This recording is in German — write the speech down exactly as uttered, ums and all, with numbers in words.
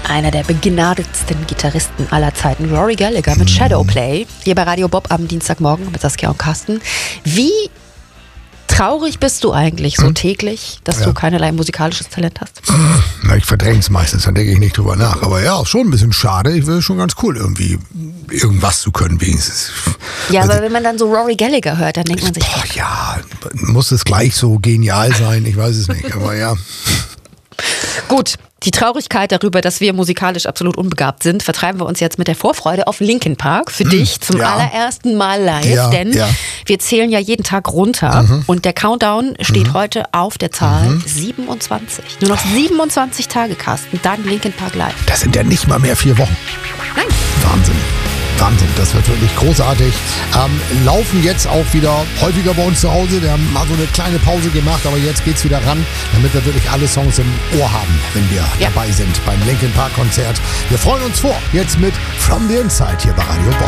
einer der begnadetsten Gitarristen aller Zeiten, Rory Gallagher mit Shadowplay. Hier bei Radio Bob am Dienstagmorgen mit Saskia und Carsten. Wie traurig bist du eigentlich so hm? täglich, dass ja. du keinerlei musikalisches Talent hast? Na, ich verdränge es meistens, dann denke ich nicht drüber nach. Aber ja, schon ein bisschen schade. Ich will schon ganz cool, irgendwie irgendwas zu können wenigstens. Ja, also, aber wenn man dann so Rory Gallagher hört, dann denkt man sich... Boah, ja, muss es gleich so genial sein? Ich weiß es nicht, aber ja... Gut, die Traurigkeit darüber, dass wir musikalisch absolut unbegabt sind, vertreiben wir uns jetzt mit der Vorfreude auf Linkin Park für mmh, dich zum ja. allerersten Mal live, ja, denn ja. wir zählen ja jeden Tag runter mhm. und der Countdown steht mhm. heute auf der Zahl mhm. siebenundzwanzig. Nur noch siebenundzwanzig Tage, Carsten, dann Linkin Park live. Das sind ja nicht mal mehr vier Wochen. Nein. Wahnsinn. Wahnsinn, das wird wirklich großartig. Ähm, laufen jetzt auch wieder häufiger bei uns zu Hause. Wir haben mal so eine kleine Pause gemacht, aber jetzt geht's wieder ran, damit wir wirklich alle Songs im Ohr haben, wenn wir ja. dabei sind beim Linkin Park Konzert. Wir freuen uns vor, jetzt mit From the Inside hier bei Radio Bob.